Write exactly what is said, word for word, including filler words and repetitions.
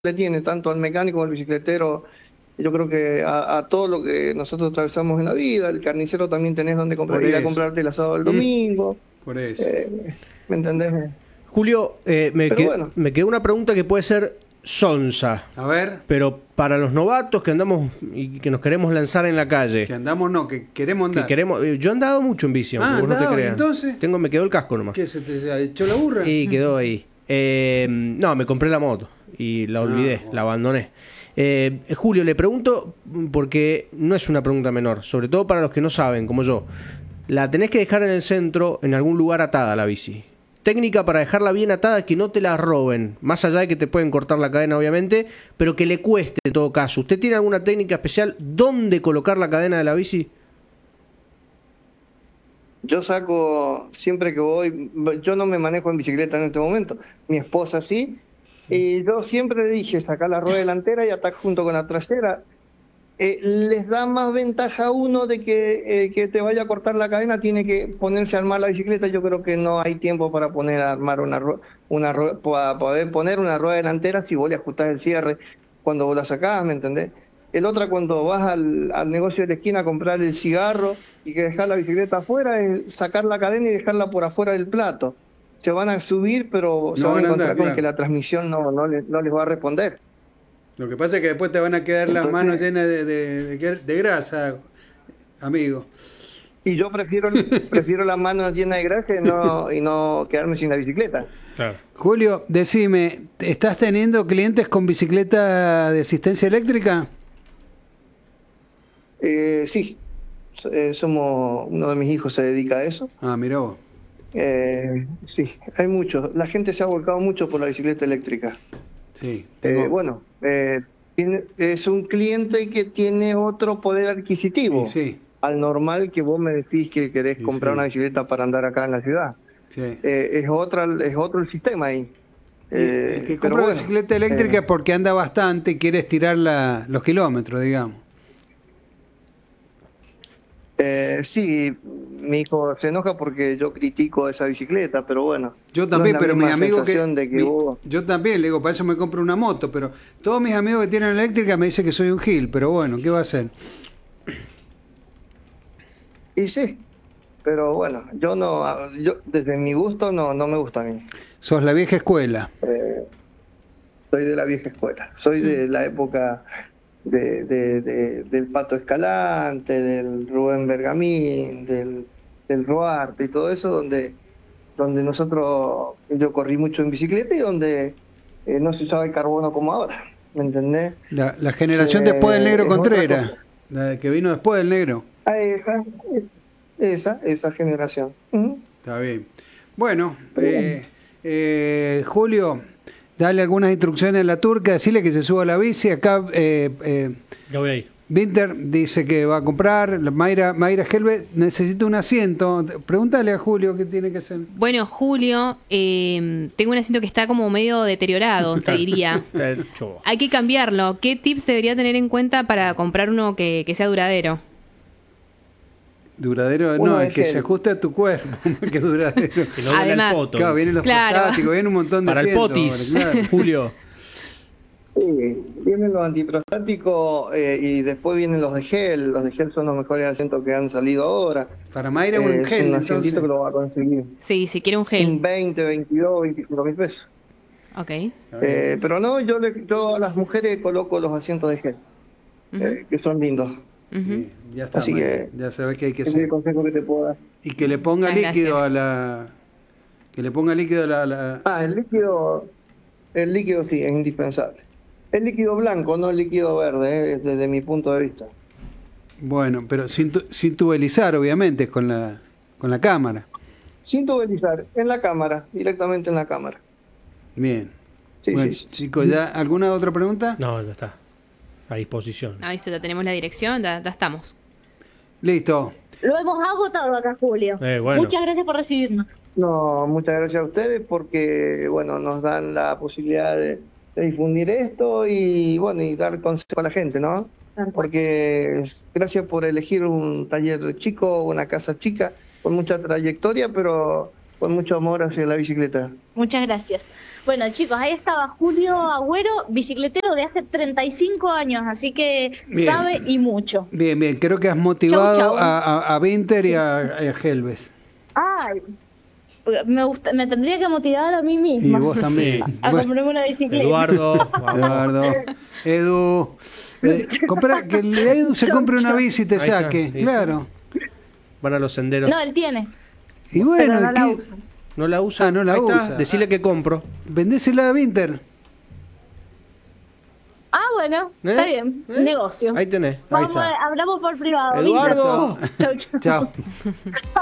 le tiene tanto al mecánico como al bicicletero. Yo creo que a, a todo lo que nosotros atravesamos en la vida, el carnicero también tenés donde comprar, ir a comprarte el asado del domingo. Mm, por eso. Eh, ¿Me entendés? Julio, eh, me, que, bueno. me quedó una pregunta que puede ser sonsa. A ver. Pero para los novatos que andamos y que nos queremos lanzar en la calle. Que andamos, no, que queremos andar. Que queremos, yo he andado mucho en bici, ah, aunque vos no te andado, creas. Entonces. Tengo, me quedó el casco nomás. ¿Qué, se te echó la burra? Y quedó ahí. Eh, no, me compré la moto y la olvidé, ah, bueno. la abandoné. Eh, Julio, le pregunto, porque no es una pregunta menor, sobre todo para los que no saben, como yo. La tenés que dejar en el centro, en algún lugar atada la bici. Técnica para dejarla bien atada, que no te la roben, más allá de que te pueden cortar la cadena obviamente, pero que le cueste en todo caso. ¿Usted tiene alguna técnica especial dónde colocar la cadena de la bici? Yo saco, siempre que voy, yo no me manejo en bicicleta en este momento, mi esposa sí, y yo siempre le dije, sacar la rueda delantera y atacar junto con la trasera. Eh, les da más ventaja a uno de que, eh, que te vaya a cortar la cadena, tiene que ponerse a armar la bicicleta. Yo creo que no hay tiempo para poner a armar una una para poder poner una rueda delantera si vos le ajustás el cierre cuando vos la sacás, ¿me entendés? El otra, cuando vas al, al negocio de la esquina a comprar el cigarro y que dejar la bicicleta afuera, es sacar la cadena y dejarla por afuera del plato. Se van a subir, pero no se van a encontrar andar, con claro. que la transmisión no, no, les, no les va a responder. Lo que pasa es que después te van a quedar Entonces, las manos llenas de, de, de, de grasa, amigo. Y yo prefiero prefiero las manos llenas de grasa y no, y no quedarme sin la bicicleta. Claro. Julio, decime, ¿estás teniendo clientes con bicicleta de asistencia eléctrica? Eh, sí, eh, somos, uno de mis hijos se dedica a eso. Ah, mirá vos. Eh, sí, hay muchos. La gente se ha volcado mucho por la bicicleta eléctrica. Sí. Eh, bueno, eh, tiene, es un cliente que tiene otro poder adquisitivo sí, sí. al normal que vos me decís que querés sí, comprar sí. una bicicleta para andar acá en la ciudad. Sí. Eh, es otra, es otro el sistema ahí. Eh, el que compra bueno, bicicleta eléctrica eh, porque anda bastante y quiere estirar la, los kilómetros, digamos. Eh, sí, mi hijo se enoja porque yo critico esa bicicleta, pero bueno. Yo también, no es la pero mis amigos que, de que mi, vos... yo también le digo, para eso me compro una moto, pero todos mis amigos que tienen eléctrica me dicen que soy un gil, pero bueno, ¿qué va a hacer? Y sí, pero bueno, yo no, yo desde mi gusto no, no me gusta a mí. Sos la vieja escuela. Eh, soy de la vieja escuela, soy de la época de, de, de, del Pato Escalante, del Rubén Bergamín, del, del Roarte y todo eso, donde, donde nosotros, yo corrí mucho en bicicleta y donde eh, no se usaba el carbono como ahora, ¿me entendés? La, la generación Se, después del Negro Contreras, la que vino después del Negro. Ah, esa, esa, esa generación. Uh-huh. Está bien. Bueno, eh, eh, Julio, dale algunas instrucciones a la turca, decirle que se suba a la bici. Acá eh, eh, ya voy ahí. Winter dice que va a comprar. Mayra, Mayra Helve necesita un asiento. Pregúntale a Julio qué tiene que hacer. Bueno, Julio, eh, tengo un asiento que está como medio deteriorado, te diría. Hay que cambiarlo. ¿Qué tips debería tener en cuenta para comprar uno que, que sea duradero? Duradero, uno no, es que gel. Se ajuste a tu cuerpo, que duradero. Que no Además, poto, claro, vienen los claro. prostáticos, viene un montón de para asientos, el potis, claro. Julio. Sí, vienen los antiprostáticos eh, y después vienen los de gel. Los de gel son los mejores asientos que han salido ahora. Para Mayra un eh, gel, un entonces. que lo va a conseguir. Sí, si quiere un gel. Un veinte, veintidós, veinticinco mil pesos. Ok. Eh, pero no, yo, le, yo a las mujeres coloco los asientos de gel, uh-huh. eh, que son lindos. Uh-huh. Sí, ya está, Así que ya sabes que hay que hacer. hacer. Es el consejo que te puedo dar. Y que le ponga Muchas líquido gracias. a la... Que le ponga líquido a la, la... Ah, el líquido, el líquido sí, es indispensable. El líquido blanco, no el líquido verde, eh, desde mi punto de vista. Bueno, pero sin, tu, sin tubelizar, obviamente, con la, con la cámara. Sin tubelizar, en la cámara, directamente en la cámara. Bien. Sí, bueno, sí, sí. Chicos, ¿ya alguna otra pregunta? No, ya está. A disposición. Ah, listo, ya tenemos la dirección, ya, ya estamos. Listo. Lo hemos agotado acá, Julio. Eh, bueno. Muchas gracias por recibirnos. No, muchas gracias a ustedes porque, bueno, nos dan la posibilidad de, de difundir esto y, bueno, y dar consejo a la gente, ¿no? Porque gracias por elegir un taller chico, una casa chica, con mucha trayectoria, pero con mucho amor hacia la bicicleta. Muchas gracias. Bueno, chicos, ahí estaba Julio Agüero, bicicletero de hace treinta y cinco años, así que Bien. sabe y mucho. Bien, bien, creo que has motivado Chau, chau. a, a, a Winter y a, a Helves. Ay, me gusta, me tendría que motivar a mí Y misma vos también. a Bueno, comprarme una bicicleta. Eduardo, vamos. Eduardo, Edu, eh, compra- que el Edu se Chau, compre una chau. bici y te Ahí está, saque, sí. claro. Van a los senderos. No, él tiene, Y bueno, pero no la ¿qué? usa. ¿No la usa? Ah, no la Ahí está. usa. Decile que compro. Vendésela a Winter. Ah, bueno, ¿Eh? está bien, ¿Eh? negocio. Ahí tenés. Vamos, está. hablamos por privado. Eduardo. ¿viste? Chau, chau. Chao.